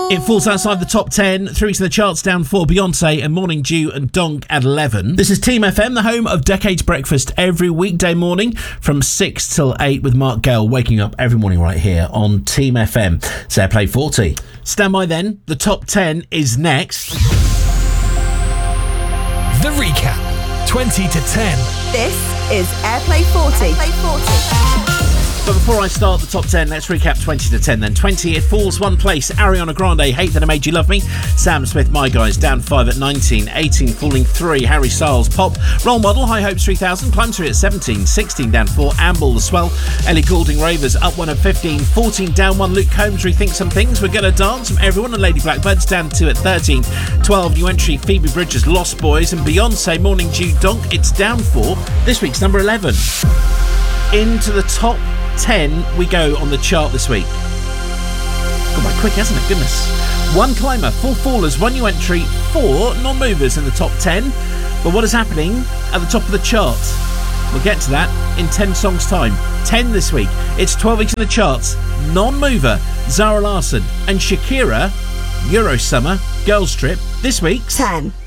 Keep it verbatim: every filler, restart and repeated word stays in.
It falls outside the top ten, through to the charts down for Beyonce and Morning Dew and Donk at eleven. This is Team F M, the home of Decades Breakfast, every weekday morning from six till eight with Mark Gale, waking up every morning right here on Team F M. It's Airplay forty. Stand by then, the top ten is next. The recap, twenty to ten. This is Airplay forty. Airplay forty. But before I start the top ten, let's recap twenty to ten then. twenty, it falls one place. Ariana Grande, Hate That I Made You Love Me. Sam Smith, My Guys, down five at nineteen. eighteen, falling three. Harry Styles, Pop. Role Model, High Hopes three thousand, climbs through at seventeen. sixteen, down four. Amble, The Swell. Ellie Goulding, Ravers, up one at fifteen. fourteen, down one. Luke Combs, Rethink Some Things. We're Gonna Dance from Everyone and Lady Blackbird's down two at thirteen. twelve, new entry, Phoebe Bridgers, Lost Boys. And Beyonce, Morning Dew, Donk, it's down four. This week's number eleven. Into the top ten we go on the chart this week. Gone by quick, hasn't it? Goodness. One climber, four fallers, one new entry, four non-movers in the top ten. But what is happening at the top of the chart? We'll get to that in ten songs time. ten this week. It's twelve weeks in the charts. Non-mover, Zara Larsson and Shakira, Eurosummer, Girls Trip. This week's ten.